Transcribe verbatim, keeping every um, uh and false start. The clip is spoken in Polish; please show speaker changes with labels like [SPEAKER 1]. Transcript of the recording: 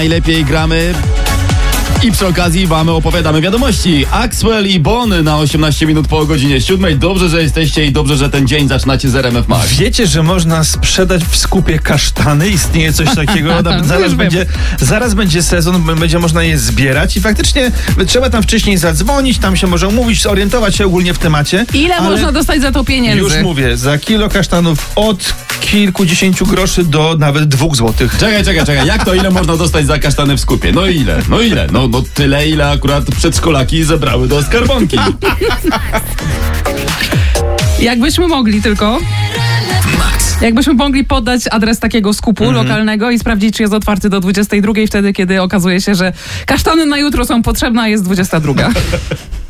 [SPEAKER 1] Najlepiej gramy i przy okazji wam opowiadamy wiadomości. Axwell i Bon na osiemnaście minut po godzinie siódmej. Dobrze, że jesteście i dobrze, że ten dzień zaczynacie z R M F Max.
[SPEAKER 2] Wiecie, że można sprzedać w skupie kasztany? Istnieje coś takiego. zaraz, będzie, zaraz będzie sezon, będzie można je zbierać i faktycznie trzeba tam wcześniej zadzwonić, tam się może umówić, zorientować się ogólnie w temacie.
[SPEAKER 3] Ile można dostać za to pieniędzy?
[SPEAKER 2] Już mówię, za kilo kasztanów od kilkudziesięciu groszy do nawet dwóch złotych.
[SPEAKER 1] Czekaj, czekaj, czekaj. Jak to ile można dostać za kasztany w skupie? No ile? No ile? No, no tyle, ile akurat przedszkolaki zebrały do skarbonki.
[SPEAKER 3] Jakbyśmy mogli tylko... Jakbyśmy mogli podać adres takiego skupu mm-hmm. lokalnego i sprawdzić, czy jest otwarty do dwudziestej drugiej, wtedy, kiedy okazuje się, że kasztany na jutro są potrzebne, a jest dwudziesta druga.